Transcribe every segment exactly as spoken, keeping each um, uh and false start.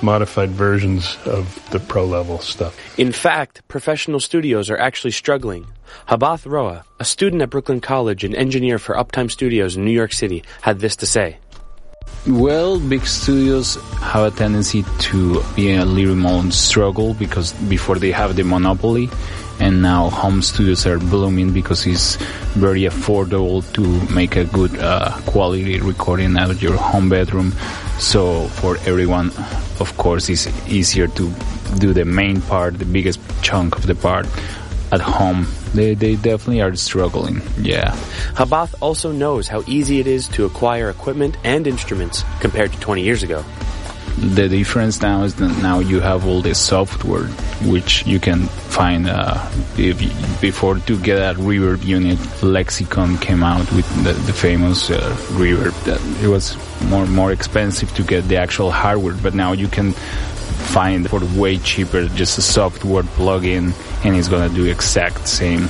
modified versions of the pro-level stuff. In fact, professional studios are actually struggling. Habath Roa, a student at Brooklyn College and engineer for Uptime Studios in New York City, had this to say. Well, big studios have a tendency to be a little more struggle because before they have the monopoly, and now home studios are blooming because it's very affordable to make a good uh, quality recording out of your home bedroom. So for everyone, of course, it's easier to do the main part, the biggest chunk of the part at home. They they definitely are struggling, yeah. Habath also knows how easy it is to acquire equipment and instruments compared to twenty years ago. The difference now is that now you have all the software which you can find. Uh, if you, before to get a reverb unit, Lexicon came out with the, the famous uh, reverb. That it was more more expensive to get the actual hardware, but now you can find for way cheaper just a software plugin, and it's gonna do exact same.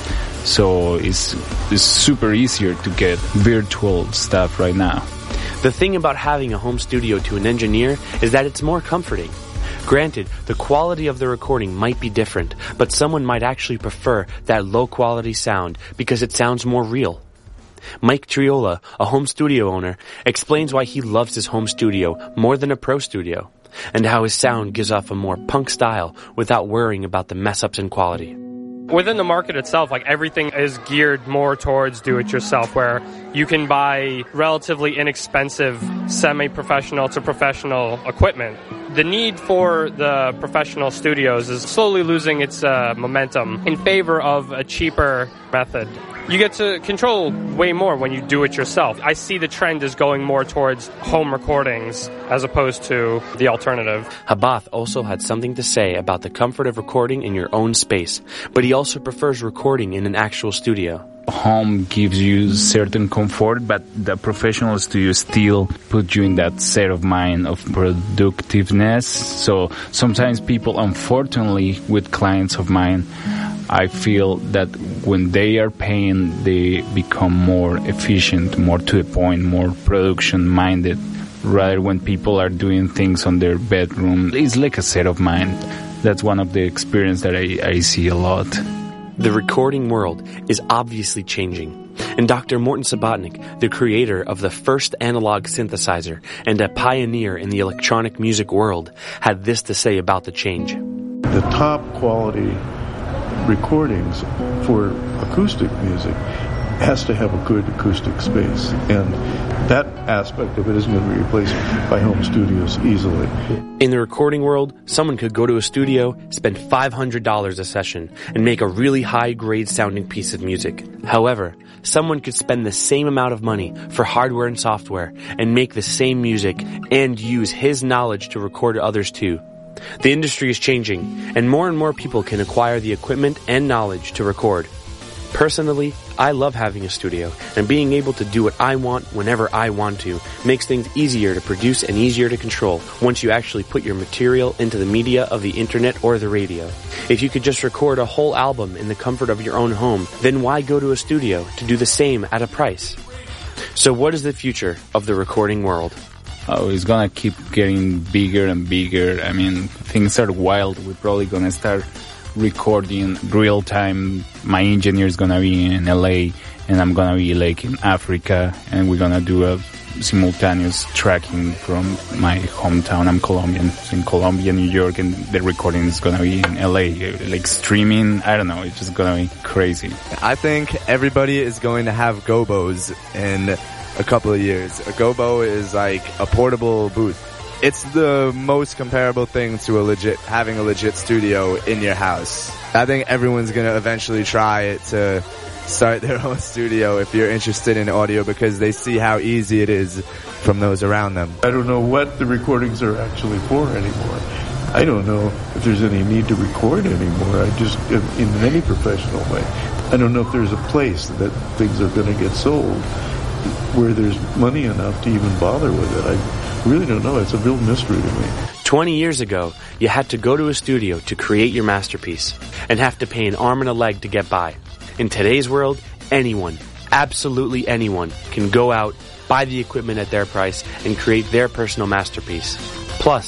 So it's it's super easier to get virtual stuff right now. The thing about having a home studio to an engineer is that it's more comforting. Granted, the quality of the recording might be different, but someone might actually prefer that low-quality sound because it sounds more real. Mike Triola, a home studio owner, explains why he loves his home studio more than a pro studio, and how his sound gives off a more punk style without worrying about the mess-ups in quality. Within the market itself, like everything is geared more towards do-it-yourself, where you can buy relatively inexpensive semi-professional to professional equipment. The need for the professional studios is slowly losing its uh, momentum in favor of a cheaper method. You get to control way more when you do it yourself. I see the trend is going more towards home recordings as opposed to the alternative. Habath also had something to say about the comfort of recording in your own space, but he also prefers recording in an actual studio. Home gives you certain comfort, but the professional studio still put you in that state of mind of productiveness. So sometimes people, unfortunately, with clients of mine, I feel that when they are paying, they become more efficient, more to the point, more production-minded. Rather, when people are doing things on their bedroom, it's like a set of mind. That's one of the experience that I, I see a lot. The recording world is obviously changing, and Doctor Morton Subotnick, the creator of the first analog synthesizer and a pioneer in the electronic music world, had this to say about the change. The top quality recordings for acoustic music has to have a good acoustic space, and that aspect of it isn't going to be replaced by home studios easily. In the recording world, someone could go to a studio, spend five hundred dollars a session, and make a really high-grade sounding piece of music. However, someone could spend the same amount of money for hardware and software and make the same music and use his knowledge to record others too. The industry is changing, and more and more people can acquire the equipment and knowledge to record. Personally, I love having a studio, and being able to do what I want whenever I want to makes things easier to produce and easier to control once you actually put your material into the media of the internet or the radio. If you could just record a whole album in the comfort of your own home, then why go to a studio to do the same at a price? So what is the future of the recording world? Oh, it's gonna keep getting bigger and bigger. I mean, things are wild. We're probably gonna start recording real time. My engineer is gonna be in L A, and I'm gonna be like in Africa, and we're gonna do a simultaneous tracking from my hometown. I'm Colombian, so in Colombia, New York, and the recording is gonna be in L A, like streaming. I don't know, it's just gonna be crazy. I think everybody is going to have gobos in a couple of years. A gobo is like a portable booth. It's the most comparable thing to a legit, having a legit studio in your house. I think everyone's gonna eventually try it to start their own studio if you're interested in audio, because they see how easy it is from those around them. I don't know what the recordings are actually for anymore. I don't know if there's any need to record anymore. I just, in any professional way, I don't know if there's a place that things are gonna get sold where there's money enough to even bother with it. I really don't know. It's a real mystery to me. Twenty years ago, you had to go to a studio to create your masterpiece and have to pay an arm and a leg to get by. In today's world, anyone, absolutely anyone, can go out, buy the equipment at their price, and create their personal masterpiece. Plus,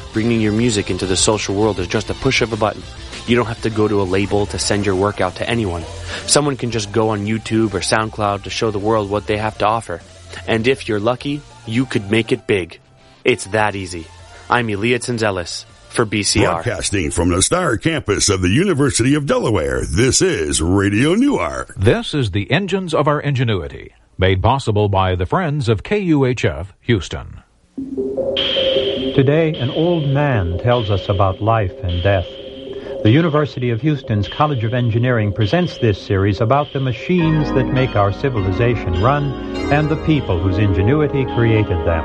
bringing your music into the social world is just a push of a button. You don't have to go to a label to send your work out to anyone. Someone can just go on YouTube or SoundCloud to show the world what they have to offer. And if you're lucky, you could make it big. It's that easy. I'm Eliot Zenzelis for B C R. Broadcasting from the Star Campus of the University of Delaware, this is Radio Newark. This is the Engines of Our Ingenuity, made possible by the Friends of K U H F Houston. Today, an old man tells us about life and death. The University of Houston's College of Engineering presents this series about the machines that make our civilization run and the people whose ingenuity created them.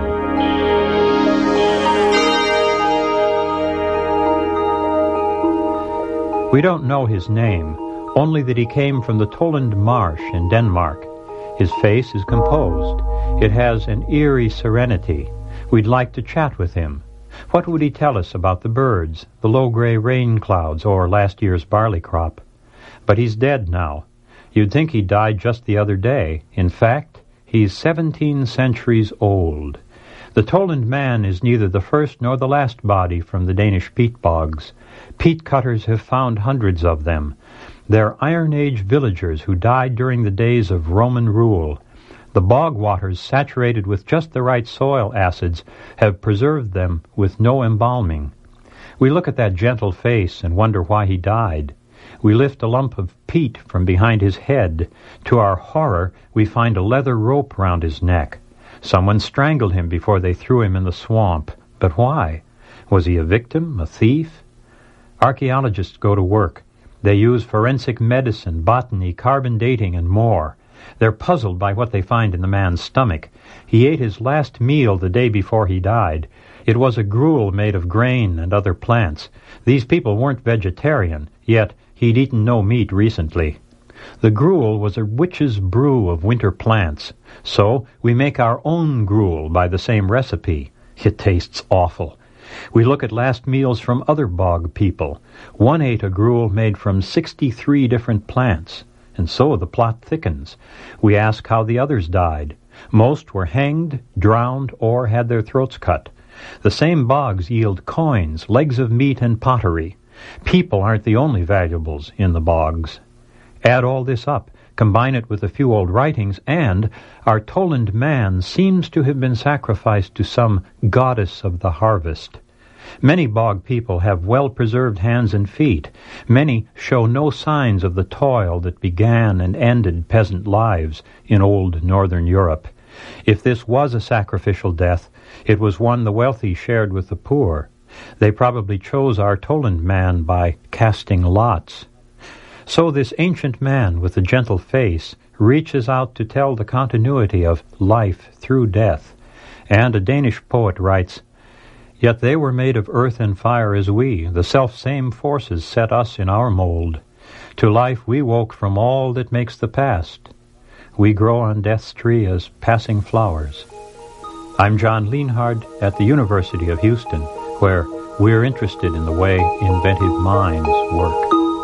We don't know his name, only that he came from the Toland Marsh in Denmark. His face is composed. It has an eerie serenity. We'd like to chat with him. What would he tell us about the birds, the low-gray rain clouds, or last year's barley crop? But he's dead now. You'd think he died just the other day. In fact, he's seventeen centuries old. The Toland man is neither the first nor the last body from the Danish peat bogs. Peat cutters have found hundreds of them. They're Iron Age villagers who died during the days of Roman rule. The bog waters, saturated with just the right soil acids, have preserved them with no embalming. We look at that gentle face and wonder why he died. We lift a lump of peat from behind his head. To our horror, we find a leather rope round his neck. Someone strangled him before they threw him in the swamp. But why? Was he a victim, a thief? Archaeologists go to work. They use forensic medicine, botany, carbon dating, and more. They're puzzled by what they find in the man's stomach. He ate his last meal the day before he died. It was a gruel made of grain and other plants. These people weren't vegetarian, yet he'd eaten no meat recently. The gruel was a witch's brew of winter plants. So we make our own gruel by the same recipe. It tastes awful. We look at last meals from other bog people. One ate a gruel made from sixty-three different plants. And so the plot thickens. We ask how the others died. Most were hanged, drowned, or had their throats cut. The same bogs yield coins, legs of meat, and pottery. People aren't the only valuables in the bogs. Add all this up, combine it with a few old writings, and our Toland man seems to have been sacrificed to some goddess of the harvest. Many bog people have well-preserved hands and feet. Many show no signs of the toil that began and ended peasant lives in old northern Europe. If this was a sacrificial death, it was one the wealthy shared with the poor. They probably chose our Toland man by casting lots. So this ancient man with the gentle face reaches out to tell the continuity of life through death. And a Danish poet writes, "Yet they were made of earth and fire as we. The self-same forces set us in our mold. To life we woke from all that makes the past. We grow on death's tree as passing flowers." I'm John Lienhard at the University of Houston, where we're interested in the way inventive minds work.